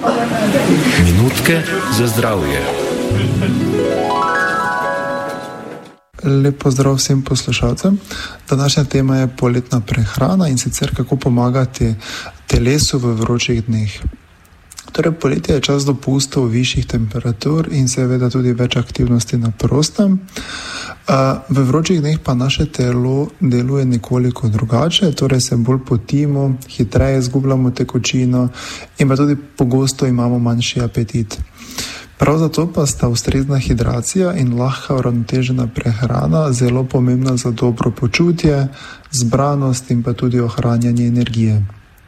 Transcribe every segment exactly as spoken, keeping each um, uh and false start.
Minutke za zdravje. Lep pozdrav vsem poslušalcem. Današnja tema je poletna prehrana in sicer kako pomagati telesu v vročih dneh. Torej, poletje je čas dopustov višjih temperatur in seveda tudi več aktivnosti na prostem. V vročih dneh pa naše telo deluje nekoliko drugače, torej se bolj potimo, hitreje izgubljamo tekočino in pa tudi pogosto imamo manjši apetit. Prav zato pa sta ustrezna hidracija in lahka uravnotežena prehrana zelo pomembna za dobro počutje, zbranost in pa tudi ohranjanje energije.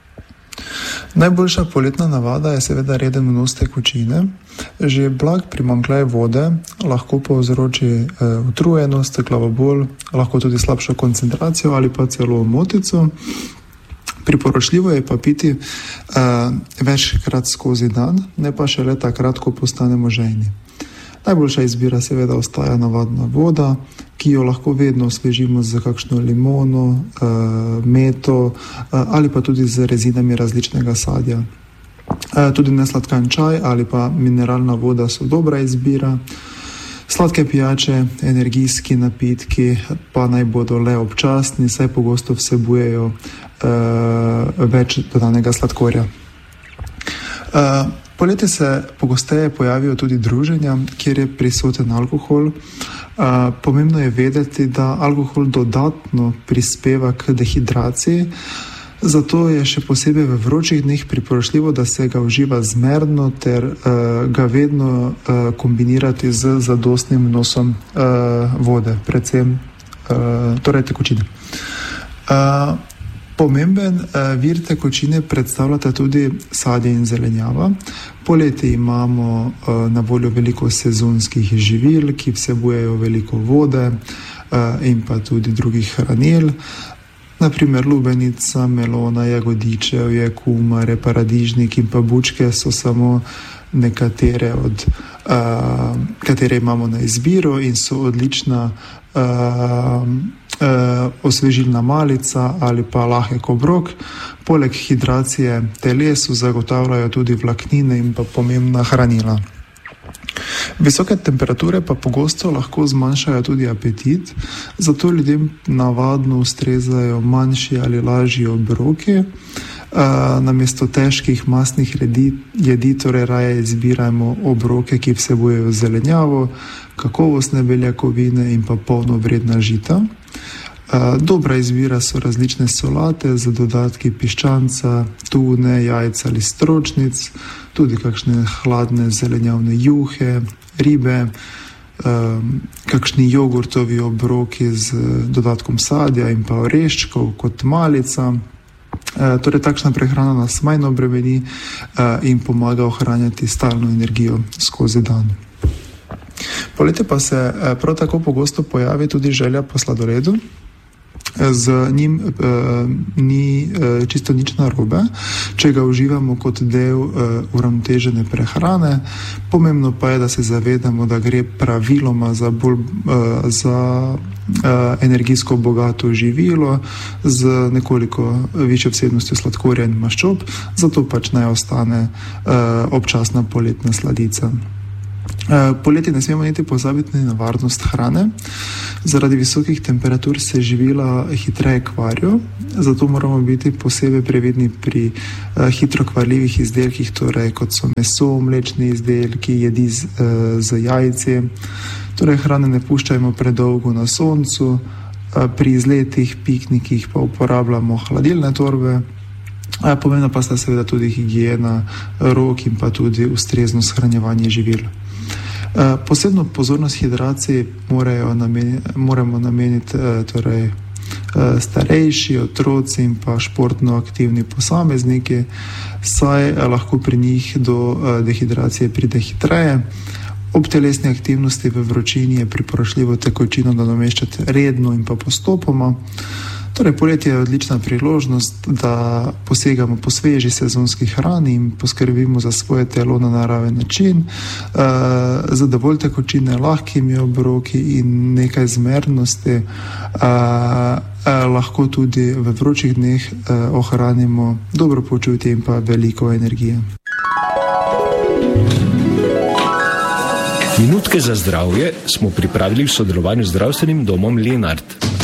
Najboljša poletna navada je seveda reden vnos tekočine. Že blag primanjkljaj vode lahko povzroči e, utrujenost, glavobol, lahko tudi slabšo koncentracijo ali pa celo omotico. Priporočljivo je pa piti e, večkrat skozi dan, ne pa šele takrat, ko postanemo žejni. Najboljša izbira seveda ostaja navadna voda, ki jo lahko vedno osvežimo z kakšno limono, e, meto e, ali pa tudi z rezinami različnega sadja. E, tudi nesladkan čaj ali pa mineralna voda so dobra izbira. Sladke pijače, energijski napitki pa naj bodo le občasni, saj pogosto vsebujejo uh, več dodanega sladkorja. Uh, poleti se pogosteje pojavijo tudi druženja, kjer je prisoten alkohol. Uh, pomembno je vedeti, da alkohol dodatno prispeva k dehidraciji, zato je še posebej v vročih dneh priporočljivo, da se ga uživa zmerno ter uh, ga vedno uh, kombinirati z zadostnim vnosom uh, vode, predvsem uh, torej tekočine. Uh, pomemben uh, vir tekočine predstavljata tudi sadje in zelenjava. Poleti imamo uh, na voljo veliko sezonskih živil, ki vsebujejo veliko vode uh, in pa tudi drugih hranil. Naprimer lubenica, melona, jagodičevje, kumare, paradižnik in pa bučke so samo nekatere od uh, katere imamo na izbiro in so odlična uh, uh, osvežilna malica ali pa lahek obrok. Poleg hidracije telesu zagotavljajo tudi vlaknine in pa pomembna hranila. Visoke temperature pa pogosto lahko zmanjšajo tudi apetit, zato ljudem navadno ustrezajo manjši ali lažji obroki. Namesto težkih masnih jedi, jedi torej raje izbirajmo obroke, ki vsebujejo zelenjavo, kakovostne beljakovine in pa polnovredna žita. Dobra izbira so različne solate z dodatki piščanca, tune, jajca ali stročnic, tudi kakšne hladne zelenjavne juhe, ribe, kakšni jogurtovi obroki z dodatkom sadja in pa oreščkov kot malica. Torej, takšna prehrana nas manj obremeni in pomaga ohranjati stalno energijo skozi dan. Poleti pa se prav tako pogosto pojavi tudi želja po sladoledu. Z njim e, ni e, čisto nič narobe, če ga uživamo kot del e, uravnotežene prehrane. Pomembno pa je, da se zavedamo, da gre praviloma za, bolj, e, za e, energijsko bogato živilo z nekoliko višjo vsebnostjo sladkorja in maščob, zato pač naj ostane e, občasna poletna sladica. Poleti ne smemo niti pozabiti na varnost hrane. Zaradi visokih temperatur se živila hitreje kvarijo, zato moramo biti posebej previdni pri hitro kvarljivih izdelkih, torej kot so meso, mlečni izdelki, jedi z, z jajci. Torej hrane ne puščajmo predolgo na soncu, pri izletih, piknikih pa uporabljamo hladilne torbe. Pomembna pa sta seveda tudi higiena rok in pa tudi ustrezno shranjevanje živil. Posebno pozornost hidraciji moramo nameniti torej, starejši, otroci in pa športno aktivni posamezniki, saj lahko pri njih do dehidracije pride hitreje. Ob telesni aktivnosti v vročini je priporočljivo tekočino nadomeščati redno in pa postopoma. Torej, poletje je odlična priložnost, da posegamo po sveži sezonski hrani in poskrbimo za svoje telo na naraven način, uh, za dovolj tekočine, lahkimi obroki in nekaj zmernosti. Uh, uh, lahko tudi v vročih dneh uh, ohranimo dobro počutje in pa veliko energije. Minutke za zdravje smo pripravili v sodelovanju z zdravstvenim domom Lenart.